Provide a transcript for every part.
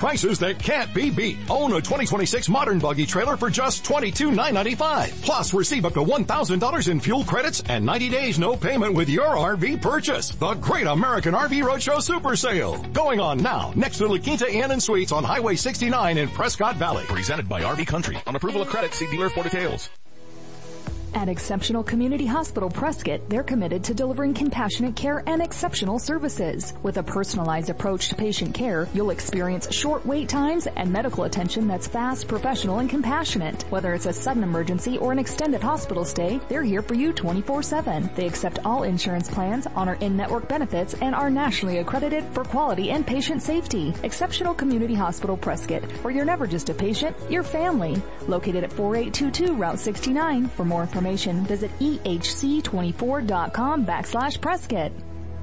Prices that can't be beat. Own a 2026 Modern Buggy trailer for just $22,995. Plus, receive up to $1,000 in fuel credits and 90 days no payment with your RV purchase. The Great American RV Roadshow Super Sale. Going on now, next to La Quinta Inn and Suites on Highway 69 in Prescott Valley. Presented by RV Country. On approval of credit, see dealer for details. At Exceptional Community Hospital Prescott, they're committed to delivering compassionate care and exceptional services. With a personalized approach to patient care, you'll experience short wait times and medical attention that's fast, professional, and compassionate. Whether it's a sudden emergency or an extended hospital stay, they're here for you 24/7. They accept all insurance plans, honor in-network benefits, and are nationally accredited for quality and patient safety. Exceptional Community Hospital Prescott, where you're never just a patient, you're family. Located at 4822 Route 69. For more information, visit ehc24.com/Prescott.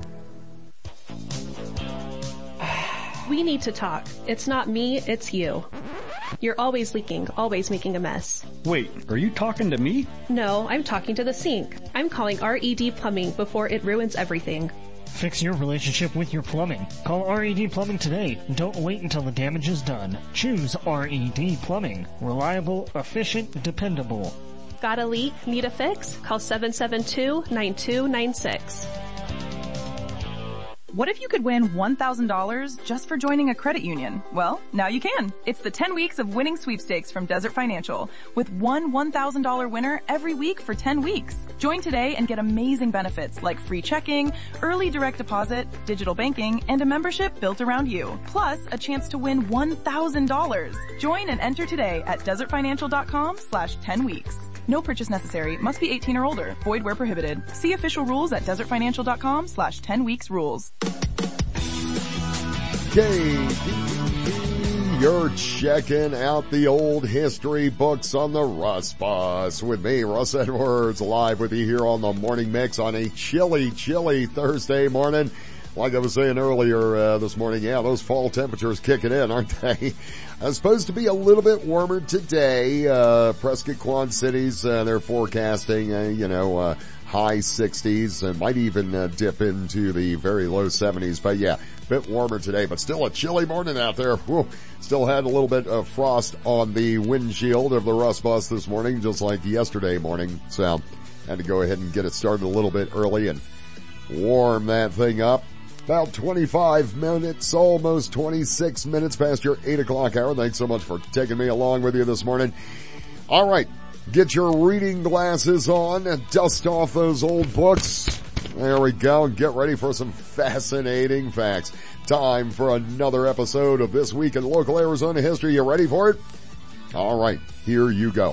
We need to talk. It's not me, it's you. You're always leaking, always making a mess. Wait, are you talking to me? No, I'm talking to the sink. I'm calling RED Plumbing before it ruins everything. Fix your relationship with your plumbing. Call RED Plumbing today. Don't wait until the damage is done. Choose RED Plumbing. Reliable, efficient, dependable. Got a leak? Need a fix? Call 772-9296. What if you could win $1,000 just for joining a credit union? Well, now you can. It's the 10 weeks of winning sweepstakes from Desert Financial, with one $1,000 winner every week for 10 weeks. Join today and get amazing benefits like free checking, early direct deposit, digital banking, and a membership built around you. Plus, a chance to win $1,000. Join and enter today at desertfinancial.com/10weeks. No purchase necessary. Must be 18 or older. Void where prohibited. See official rules at desertfinancial.com/10weeksrules. KDTV, you're checking out the old history books on the Russ Bus with me, Russ Edwards, live with you here on the Morning Mix on a chilly Thursday morning. Like I was saying earlier this morning, yeah, those fall temperatures kicking in, aren't they? It's supposed to be a little bit warmer today. Prescott Quad Cities, they're forecasting, high 60s and might even dip into the very low 70s. But yeah, a bit warmer today, but still a chilly morning out there. Whew. Still had a little bit of frost on the windshield of the Russ Bus this morning, just like yesterday morning. So had to go ahead and get it started a little bit early and warm that thing up. About 25 minutes, almost 26 minutes past your 8 o'clock hour. Thanks so much for taking me along with you this morning. All right, get your reading glasses on and dust off those old books. There we go. Get ready for some fascinating facts. Time for another episode of This Week in Local Arizona History. You ready for it? All right, here you go.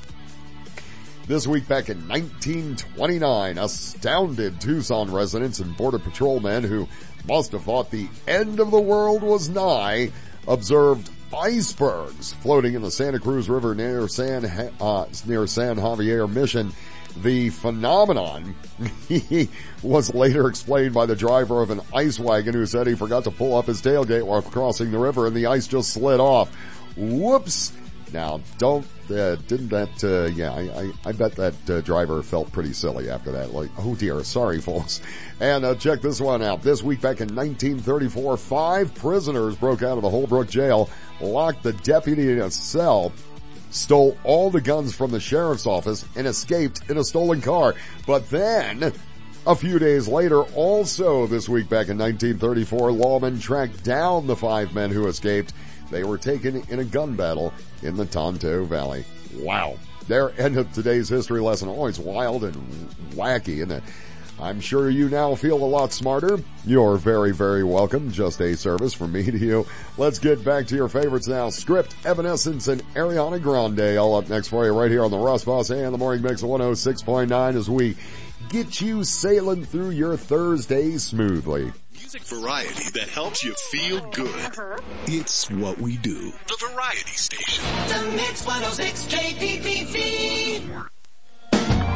This week back in 1929, astounded Tucson residents and Border Patrol men who must have thought the end of the world was nigh observed icebergs floating in the Santa Cruz River near San Javier Mission. The phenomenon was later explained by the driver of an ice wagon who said he forgot to pull up his tailgate while crossing the river and the ice just slid off. Whoops! Now, I bet that driver felt pretty silly after that. Like, oh dear, sorry folks. And check this one out. This week back in 1934, 5 prisoners broke out of the Holbrook jail, locked the deputy in a cell, stole all the guns from the sheriff's office, and escaped in a stolen car. But then, a few days later, also this week back in 1934, lawmen tracked down the 5 men who escaped. They were taken in a gun battle in the Tonto Valley. Wow. There ended today's history lesson. Always wild and wacky, isn't it? I'm sure you now feel a lot smarter. You're very, very welcome. Just a service from me to you. Let's get back to your favorites now. Script, Evanescence, and Ariana Grande all up next for you right here on the Russ Bus and the Morning Mix of 106.9 as we get you sailing through your Thursday smoothly. Music variety that helps you feel good. It's what we do. The Variety Station. The Mix 106 KPPV.